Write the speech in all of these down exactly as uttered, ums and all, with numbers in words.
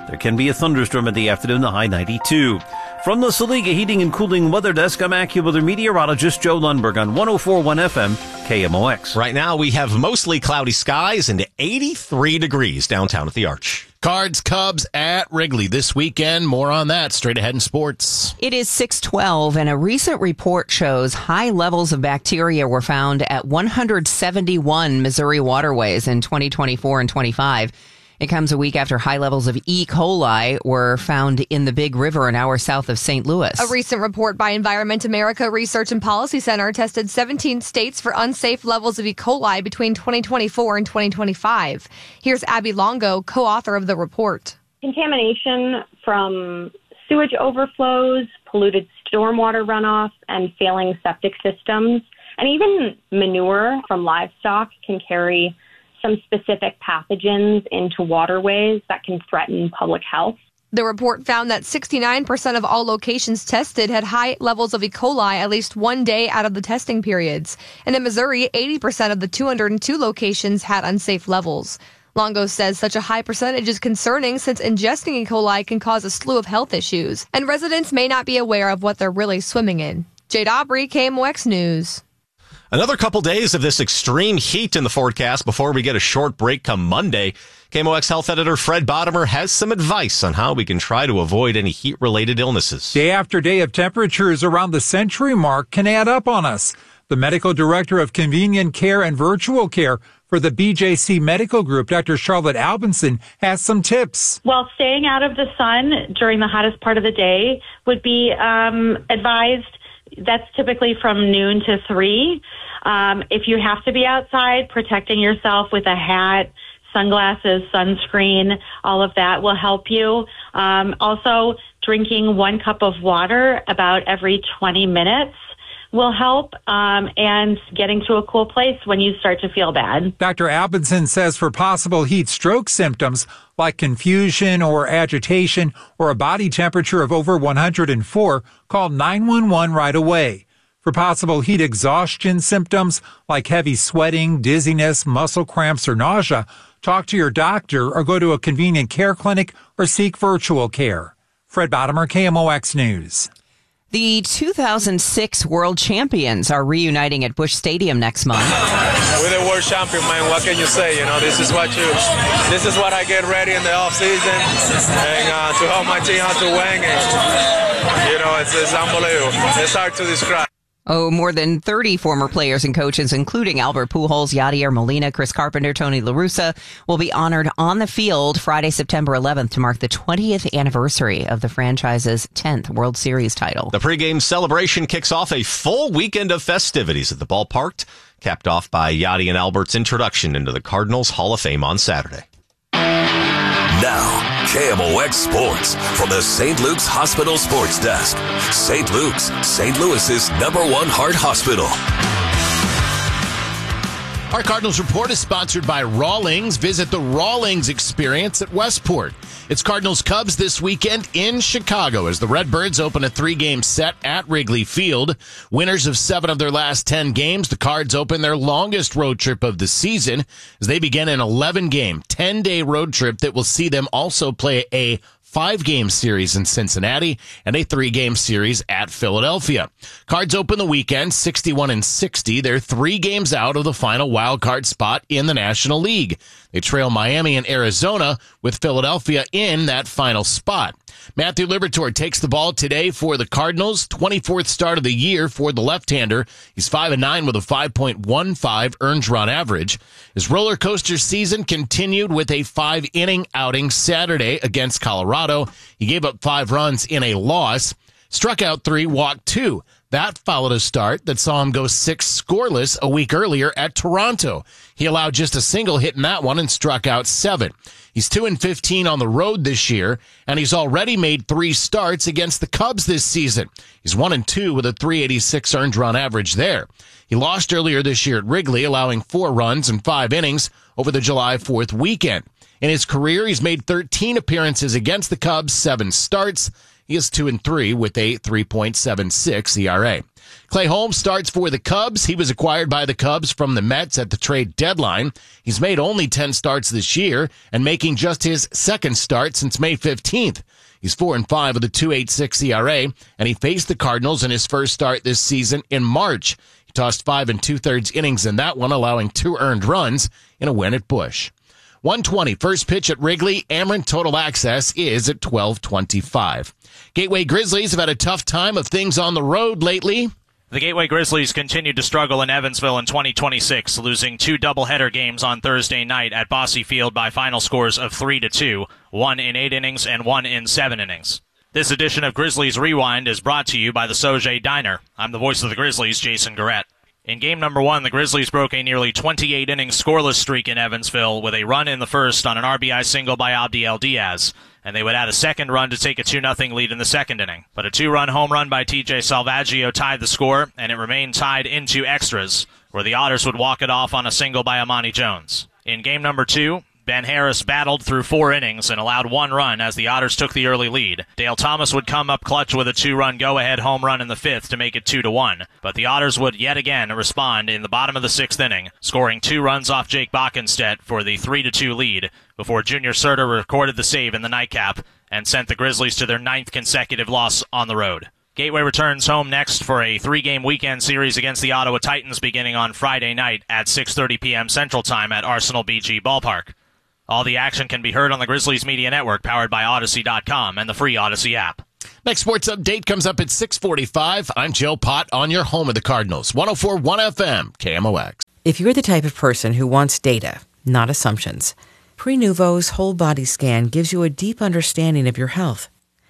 There can be a thunderstorm in the afternoon, the high ninety-two. From the Saliga Heating and Cooling Weather Desk, I'm AccuWeather meteorologist Joe Lundberg on one oh four point one F M K M O X. Right now, we have mostly cloudy skies and eighty-three degrees downtown at the Arch. Cards, Cubs at Wrigley this weekend. More on that straight ahead in sports. It is six twelve, and a recent report shows high levels of bacteria were found at one hundred seventy-one Missouri waterways in twenty twenty-four and twenty-five. It comes a week after high levels of E. coli were found in the Big River an hour south of Saint Louis. A recent report by Environment America Research and Policy Center tested seventeen states for unsafe levels of E. coli between twenty twenty-four and twenty twenty-five. Here's Abby Longo, co-author of the report. Contamination from sewage overflows, polluted stormwater runoff, and failing septic systems, and even manure from livestock can carry some specific pathogens into waterways that can threaten public health. The report found that sixty-nine percent of all locations tested had high levels of E. coli at least one day out of the testing periods. And in Missouri, eighty percent of the two hundred two locations had unsafe levels. Longo says such a high percentage is concerning since ingesting E. coli can cause a slew of health issues, and residents may not be aware of what they're really swimming in. Jade Aubrey, K M O X News. Another couple days of this extreme heat in the forecast before we get a short break come Monday. K M O X health editor Fred Bottomer has some advice on how we can try to avoid any heat-related illnesses. Day after day of temperatures around the century mark can add up on us. The medical director of convenient care and virtual care for the B J C Medical Group, Doctor Charlotte Albinson, has some tips. Well, staying out of the sun during the hottest part of the day would be um, advised. That's typically from noon to three. Um, if you have to be outside, protecting yourself with a hat, sunglasses, sunscreen, all of that will help you. Um, also, drinking one cup of water about every twenty minutes will help, um, and getting to a cool place when you start to feel bad. Doctor Albinson says for possible heat stroke symptoms like confusion or agitation or a body temperature of over one hundred four, call nine one one right away. For possible heat exhaustion symptoms like heavy sweating, dizziness, muscle cramps, or nausea, talk to your doctor or go to a convenient care clinic or seek virtual care. Fred Bottomer, K M O X News. The two thousand six World Champions are reuniting at Busch Stadium next month. We're the world champion, man. What can you say? You know, this is what you, this is what I get ready in the off season, and uh, to help my team out to win. And, you know, it's, it's unbelievable. It's hard to describe. Oh, more than thirty former players and coaches, including Albert Pujols, Yadier Molina, Chris Carpenter, Tony La Russa, will be honored on the field Friday, September eleventh to mark the twentieth anniversary of the franchise's tenth World Series title. The pregame celebration kicks off a full weekend of festivities at the ballpark, capped off by Yadi and Albert's introduction into the Cardinals Hall of Fame on Saturday. Now, K M O X Sports from the Saint Luke's Hospital Sports Desk. Saint Luke's, Saint Louis's number one heart hospital. Our Cardinals Report is sponsored by Rawlings. Visit the Rawlings Experience at Westport. It's Cardinals Cubs this weekend in Chicago as the Redbirds open a three-game set at Wrigley Field. Winners of seven of their last ten games, the Cards open their longest road trip of the season as they begin an eleven-game, ten-day road trip that will see them also play a five-game series in Cincinnati and a three-game series at Philadelphia. Cards open the weekend sixty-one and sixty. They're three games out of the final wild card spot in the National League. They trail Miami and Arizona with Philadelphia in that final spot. Matthew Liberatore takes the ball today for the Cardinals, twenty-fourth start of the year for the left-hander. He's five and nine with a five point one five earned run average. His roller coaster season continued with a five-inning outing Saturday against Colorado. He gave up five runs in a loss, struck out three, walked two. That followed a start that saw him go six scoreless a week earlier at Toronto. He allowed just a single hit in that one and struck out seven. He's two and fifteen on the road this year, and he's already made three starts against the Cubs this season. He's one and two with a three eighty-six earned run average there. He lost earlier this year at Wrigley, allowing four runs in five innings over the July fourth weekend. In his career, he's made thirteen appearances against the Cubs, seven starts. He is two and three with a three point seven six E R A. Clay Holmes starts for the Cubs. He was acquired by the Cubs from the Mets at the trade deadline. He's made only ten starts this year and making just his second start since May fifteenth. He's four and five with a two point eight six E R A, and he faced the Cardinals in his first start this season in March. He tossed five and two-thirds innings in that one, allowing two earned runs in a win at Busch. one twenty, first pitch at Wrigley. Ameren Total Access is at twelve twenty-five. Gateway Grizzlies have had a tough time of things on the road lately. The Gateway Grizzlies continued to struggle in Evansville in twenty twenty-six, losing two doubleheader games on Thursday night at Bosse Field by final scores of three to two, one in eight innings and one in seven innings. This edition of Grizzlies Rewind is brought to you by the Sauget Diner. I'm the voice of the Grizzlies, Jason Garrett. In game number one, the Grizzlies broke a nearly twenty-eight inning scoreless streak in Evansville with a run in the first on an R B I single by Abdiel Diaz, and they would add a second run to take a two nothing lead in the second inning. But a two-run home run by T J Salvaggio tied the score, and it remained tied into extras, where the Otters would walk it off on a single by Amani Jones. In game number two, Ben Harris battled through four innings and allowed one run as the Otters took the early lead. Dale Thomas would come up clutch with a two-run go-ahead home run in the fifth to make it two to one. But the Otters would yet again respond in the bottom of the sixth inning, scoring two runs off Jake Bockenstedt for the three to two lead before Junior Serta recorded the save in the nightcap and sent the Grizzlies to their ninth consecutive loss on the road. Gateway returns home next for a three-game weekend series against the Ottawa Titans beginning on Friday night at six thirty p.m. Central Time at Arsenal B G Ballpark. All the action can be heard on the Grizzlies Media Network, powered by Odyssey dot com and the free Odyssey app. Next sports update comes up at six forty-five. I'm Joe Pott on your home of the Cardinals, one oh four point one F M, K M O X. If you're the type of person who wants data, not assumptions, Prenuvo's whole body scan gives you a deep understanding of your health.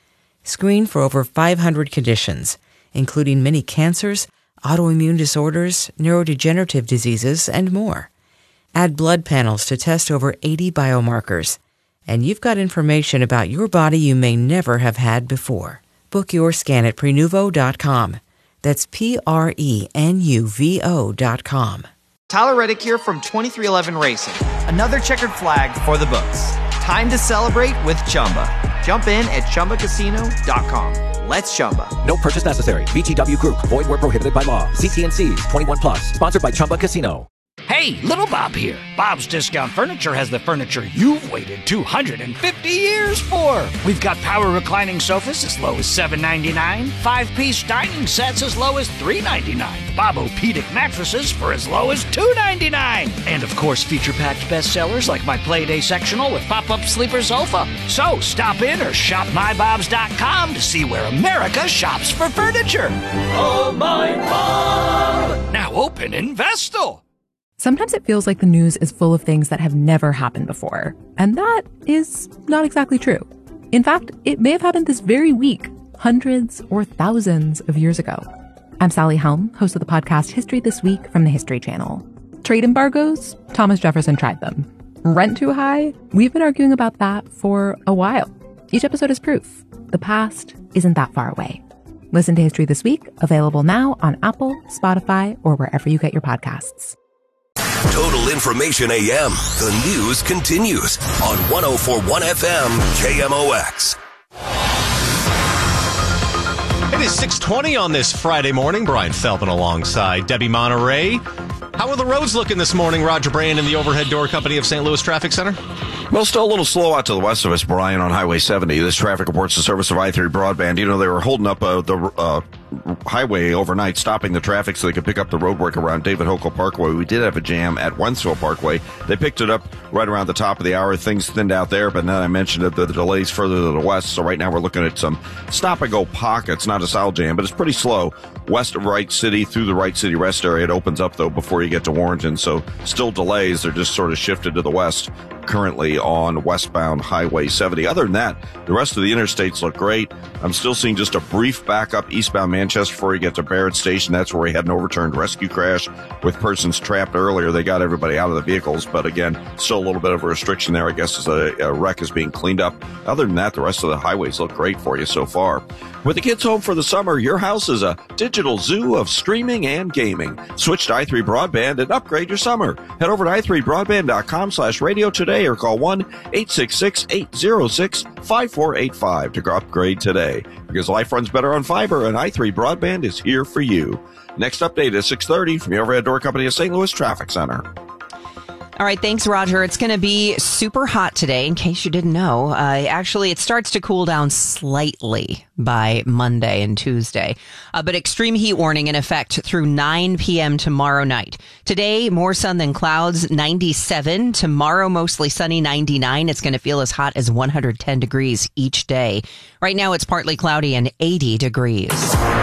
Screen for over five hundred conditions, including many cancers, autoimmune disorders, neurodegenerative diseases, and more. Add blood panels to test over eighty biomarkers, and you've got information about your body you may never have had before. Book your scan at Prenuvo dot com. That's P R E N U V O dot com. Tyler Reddick here from twenty-three eleven Racing. Another checkered flag for the books. Time to celebrate with Chumba. Jump in at Chumba Casino dot com. Let's Chumba. No purchase necessary. V G W Group. Void where prohibited by law. See T and C's. twenty-one plus. Sponsored by Chumba Casino. Hey, Little Bob here. Bob's Discount Furniture has the furniture you've waited two hundred fifty years for. We've got power reclining sofas as low as seven ninety-nine, five-piece dining sets as low as three ninety-nine, Bob-O-Pedic mattresses for as low as two ninety-nine, and of course feature-packed bestsellers like my Playday sectional with pop-up sleeper sofa. So stop in or shop my bobs dot com to see where America shops for furniture. Oh, my Bob! Now open in Vestal. Sometimes it feels like the news is full of things that have never happened before, and that is not exactly true. In fact, it may have happened this very week, hundreds or thousands of years ago. I'm Sally Helm, host of the podcast History This Week from the History Channel. Trade embargoes? Thomas Jefferson tried them. Rent too high? We've been arguing about that for a while. Each episode is proof. The past isn't that far away. Listen to History This Week, available now on Apple, Spotify, or wherever you get your podcasts. Total Information A M. The news continues on one oh four point one F M K M O X. It is six twenty on this Friday morning. Brian Feldman alongside Debbie Monterey. How are the roads looking this morning, Roger Brand in the Overhead Door Company of Saint Louis Traffic Center? Well, still a little slow out to the west of us, Brian, on Highway seventy. This traffic reports the service of I three Broadband. You know, they were holding up uh, the uh, highway overnight, stopping the traffic so they could pick up the road work around David Hokel Parkway. We did have a jam at Wentzville Parkway. They picked it up right around the top of the hour. Things thinned out there, but then I mentioned that the delays further to the west. So right now we're looking at some stop-and-go pockets, not a solid jam, but it's pretty slow. West of Wright City through the Wright City rest area. It opens up, though, before you get to Warrenton. So still delays. They're just sort of shifted to the west currently on westbound Highway seventy. Other than that, the rest of the interstates look great. I'm still seeing just a brief backup eastbound Manchester before you get to Barrett Station. That's where we had an overturned rescue crash with persons trapped earlier. They got everybody out of the vehicles, but again, still a little bit of a restriction there, I guess, as a, a wreck is being cleaned up. Other than that, the rest of the highways look great for you so far. With the kids home for the summer, your house is a digital zoo of streaming and gaming. Switch to i three Broadband and upgrade your summer. Head over to i three broadband dot com slash radio today today or call one eight six six, eight zero six, five four eight five to upgrade today. Because life runs better on fiber, and i three Broadband is here for you. Next update is six thirty from the Overhead Door Company of Saint Louis Traffic Center. All right, thanks, Roger. It's going to be super hot today, in case you didn't know. Uh, actually, it starts to cool down slightly by Monday and Tuesday. Uh, but extreme heat warning in effect through nine p.m. tomorrow night. Today, more sun than clouds, ninety-seven. Tomorrow, mostly sunny, ninety-nine. It's going to feel as hot as one hundred ten degrees each day. Right now, it's partly cloudy and eighty degrees.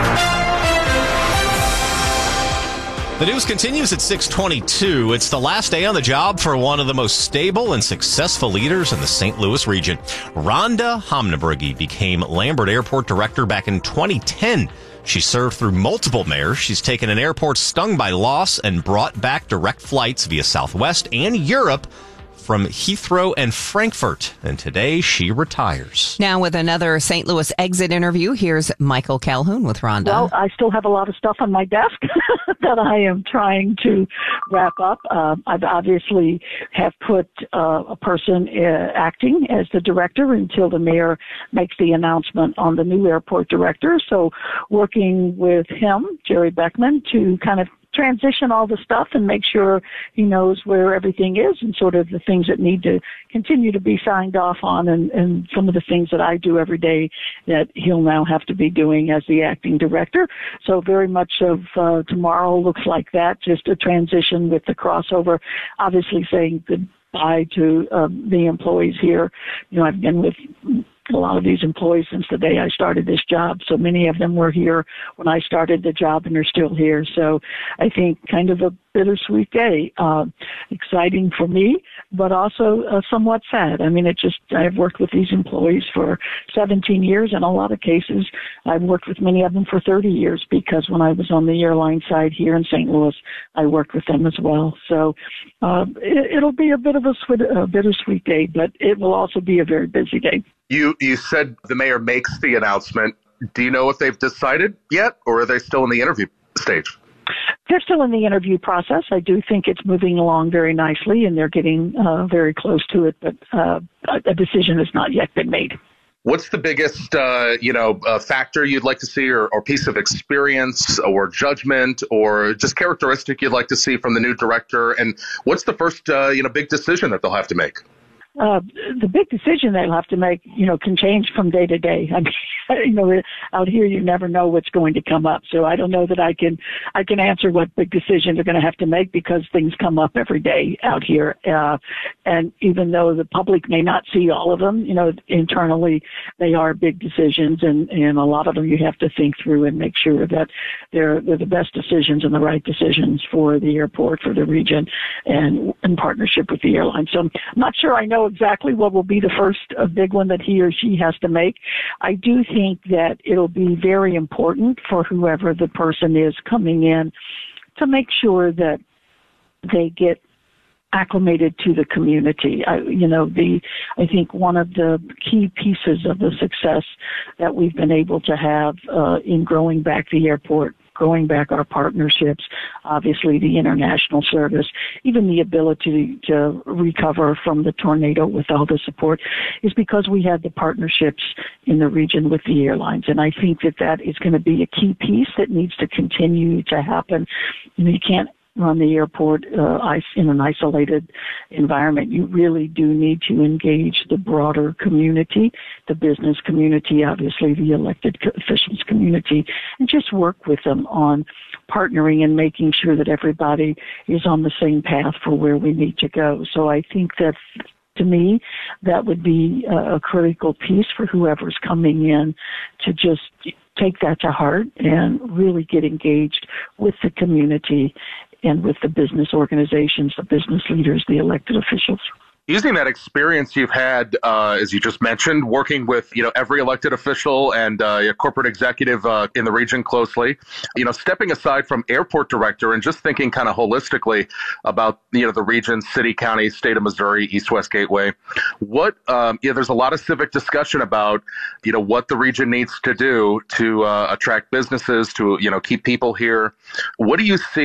The news continues at six twenty-two. It's the last day on the job for one of the most stable and successful leaders in the Saint Louis region. Rhonda Homnebrugge became Lambert Airport Director back in twenty ten. She served through multiple mayors. She's taken an airport stung by loss and brought back direct flights via Southwest and Europe from Heathrow and Frankfurt. And today she retires. Now with another Saint Louis exit interview, here's Michael Calhoun with Rhonda. Well, I still have a lot of stuff on my desk that I am trying to wrap up. Uh, I've obviously have put uh, a person uh, acting as the director until the mayor makes the announcement on the new airport director. So working with him, Jerry Beckman, to kind of transition all the stuff and make sure he knows where everything is and sort of the things that need to continue to be signed off on, and, and some of the things that I do every day that he'll now have to be doing as the acting director. So very much of uh, tomorrow looks like that, just a transition with the crossover, obviously saying goodbye to um, the employees here. You know, I've been with a lot of these employees since the day I started this job. So many of them were here when I started the job and are still here. So I think kind of a bittersweet day, uh, exciting for me, but also uh, somewhat sad. I mean, it just, I've worked with these employees for seventeen years. In a lot of cases, I've worked with many of them for thirty years because when I was on the airline side here in Saint Louis, I worked with them as well. So uh, it, it'll be a bit of a, sweet, a bittersweet day, but it will also be a very busy day. You you said the mayor makes the announcement. Do you know if they've decided yet, or are they still in the interview stage? They're still in the interview process. I do think it's moving along very nicely, and they're getting uh, very close to it, but uh, a decision has not yet been made. What's the biggest, uh, you know, uh, factor you'd like to see, or, or piece of experience, or judgment, or just characteristic you'd like to see from the new director? And what's the first, uh, you know, big decision that they'll have to make? Uh, the big decision they'll have to make, you know, can change from day to day. I mean, you know, out here you never know what's going to come up. So I don't know that I can, I can answer what big decision they're going to have to make because things come up every day out here. Uh, and even though the public may not see all of them, you know, internally they are big decisions, and, and a lot of them you have to think through and make sure that they're, they're the best decisions and the right decisions for the airport, for the region, and in partnership with the airline. So I'm not sure I know exactly what will be the first uh, big one that he or she has to make. I do think that it'll be very important for whoever the person is coming in to make sure that they get acclimated to the community. I, you know, the, I think one of the key pieces of the success that we've been able to have uh, in growing back the airport, growing back our partnerships, obviously the international service, even the ability to recover from the tornado with all the support, is because we had the partnerships in the region with the airlines. And I think that that is going to be a key piece that needs to continue to happen. You know, you can't run the airport uh, in an isolated environment. You really do need to engage the broader community, the business community, obviously the elected officials community, and just work with them on partnering and making sure that everybody is on the same path for where we need to go. So I think that, to me, that would be a critical piece for whoever's coming in to just take that to heart and really get engaged with the community and with the business organizations, the business leaders, the elected officials. Using that experience you've had, uh, as you just mentioned, working with, you know, every elected official and uh, a corporate executive uh, in the region closely, you know, stepping aside from airport director and just thinking kind of holistically about, you know, the region, city, county, state of Missouri, East-West Gateway. What, um, you know, there's a lot of civic discussion about, you know, what the region needs to do to uh, attract businesses, to, you know, keep people here. What do you see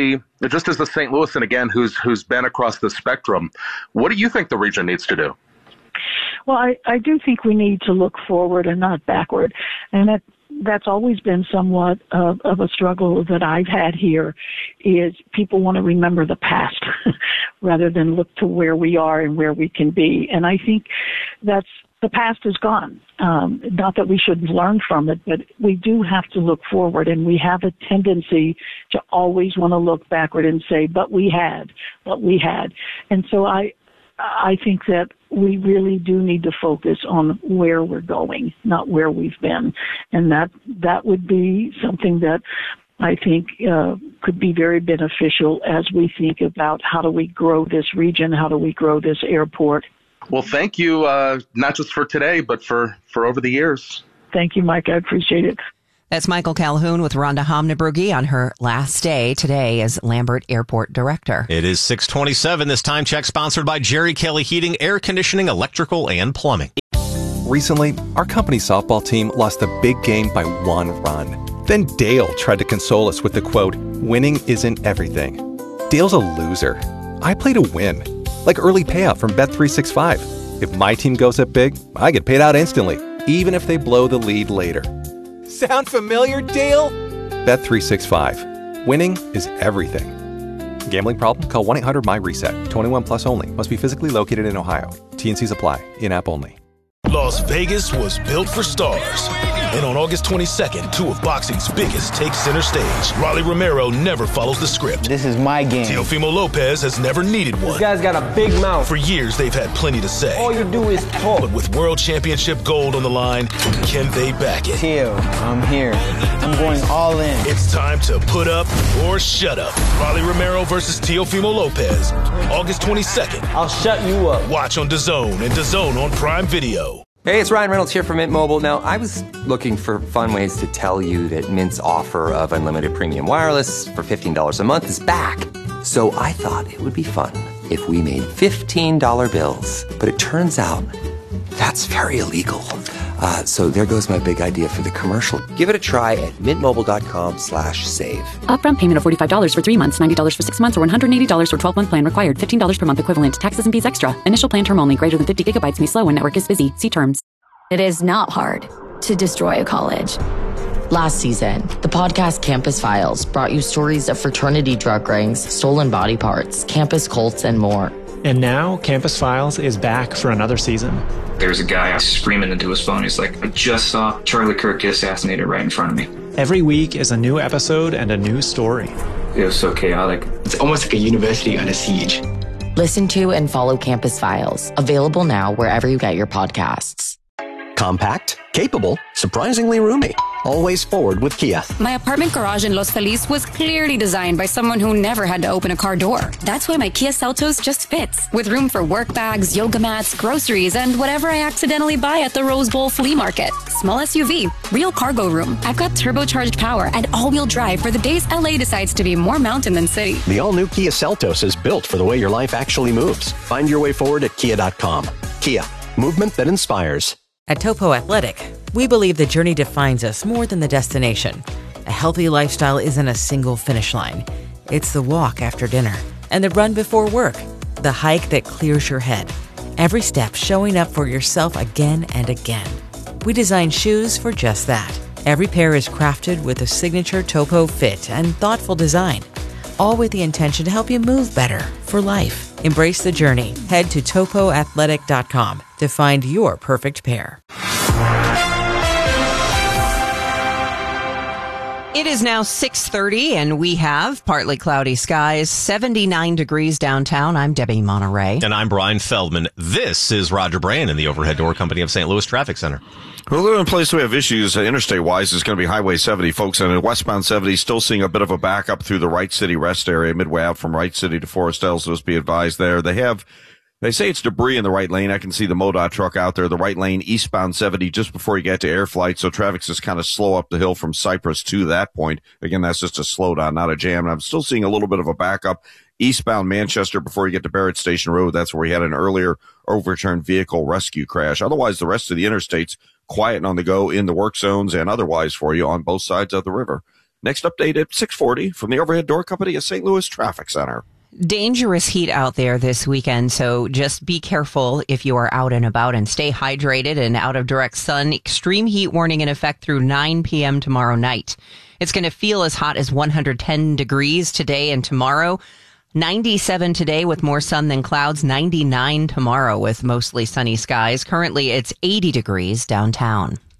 just as a Saint Louisan, again, who's who's been across the spectrum, what do you think the region needs to do? Well, I, I do think we need to look forward and not backward. And that that's always been somewhat of, of a struggle that I've had here, is people want to remember the past rather than look to where we are and where we can be. And I think that's the past is gone. Um, not that we shouldn't learn from it, but we do have to look forward, and we have a tendency to always want to look backward and say, but we had, but we had. And so I, I think that we really do need to focus on where we're going, not where we've been. And that, that would be something that I think uh, could be very beneficial as we think about how do we grow this region, how do we grow this airport. Well, thank you, uh, not just for today, but for, for over the years. Thank you, Mike. I appreciate it. That's Michael Calhoun with Rhonda Homnebrugge on her last day today as Lambert Airport Director. It is six twenty-seven. This time check sponsored by Jerry Kelly Heating, Air Conditioning, Electrical, and Plumbing. Recently, our company's softball team lost a big game by one run. Then Dale tried to console us with the quote, "Winning isn't everything." Dale's a loser. I play to win. Like early payout from Bet three sixty-five. If my team goes up big, I get paid out instantly, even if they blow the lead later. Sound familiar, Dale? Bet three sixty-five. Winning is everything. Gambling problem? Call one eight hundred my reset. twenty-one plus only. Must be physically located in Ohio. T N Cs apply. In-app only. Las Vegas was built for stars. And on August twenty-second, two of boxing's biggest take center stage. Rolly Romero never follows the script. This is my game. Teofimo Lopez has never needed one. This guy's got a big mouth. For years, they've had plenty to say. All you do is talk. But with world championship gold on the line, can they back it? Teo, I'm here. I'm going all in. It's time to put up or shut up. Rolly Romero versus Teofimo Lopez. August twenty-second. I'll shut you up. Watch on DAZN and DAZN on Prime Video. Hey, it's Ryan Reynolds here from Mint Mobile. Now, I was looking for fun ways to tell you that Mint's offer of unlimited premium wireless for fifteen dollars a month is back. So I thought it would be fun if we made fifteen dollar bills. But it turns out that's very illegal. Uh, so there goes my big idea for the commercial. Give it a try at mintmobile.com slash save. Upfront payment of forty-five dollars for three months, ninety dollars for six months, or one hundred eighty dollars for twelve-month plan required. fifteen dollars per month equivalent. Taxes and fees extra. Initial plan term only. Greater than fifty gigabytes may slow when network is busy. See terms. It is not hard to destroy a college. Last season, the podcast Campus Files brought you stories of fraternity drug rings, stolen body parts, campus cults, and more. And now, Campus Files is back for another season. There's a guy screaming into his phone. He's like, I just saw Charlie Kirk get assassinated right in front of me. Every week is a new episode and a new story. It was so chaotic. It's almost like a university under siege. Listen to and follow Campus Files. Available now wherever you get your podcasts. Compact, capable, surprisingly roomy. Always forward with Kia. My apartment garage in Los Feliz was clearly designed by someone who never had to open a car door. That's why my Kia Seltos just fits, with room for work bags, yoga mats, groceries, and whatever I accidentally buy at the Rose Bowl flea market. Small S U V, real cargo room. I've got turbocharged power and all-wheel drive for the days L A decides to be more mountain than city. The all-new Kia Seltos is built for the way your life actually moves. Find your way forward at kia dot com. Kia, movement that inspires. At Topo Athletic, we believe the journey defines us more than the destination. A healthy lifestyle isn't a single finish line. It's the walk after dinner and the run before work, the hike that clears your head. Every step showing up for yourself again and again. We design shoes for just that. Every pair is crafted with a signature Topo fit and thoughtful design, all with the intention to help you move better for life. Embrace the journey. Head to topo athletic dot com to find your perfect pair. It is now six thirty, and we have partly cloudy skies, seventy-nine degrees downtown. I'm Debbie Monterey. And I'm Brian Feldman. This is Roger Brand in the Overhead Door Company of Saint Louis Traffic Center. Well, the only place we have issues uh, interstate-wise is going to be Highway seventy, folks. And westbound seventy, still seeing a bit of a backup through the Wright City rest area, midway out from Wright City to Forest Hills. So just be advised there. They have, they say it's debris in the right lane. I can see the MoDOT truck out there. The right lane, eastbound seventy, just before you get to Air Flight. So traffic's just kind of slow up the hill from Cypress to that point. Again, that's just a slowdown, not a jam. And I'm still seeing a little bit of a backup eastbound Manchester before you get to Barrett Station Road. That's where we had an earlier overturned vehicle rescue crash. Otherwise, the rest of the interstates quiet and on the go in the work zones and otherwise for you on both sides of the river. Next update at six forty from the Overhead Door Company at Saint Louis Traffic Center. Dangerous heat out there this weekend, so just be careful if you are out and about and stay hydrated and out of direct sun. Extreme heat warning in effect through nine p.m. tomorrow night. It's going to feel as hot as one hundred ten degrees today and tomorrow. ninety-seven today with more sun than clouds. ninety-nine tomorrow with mostly sunny skies. Currently, it's eighty degrees downtown.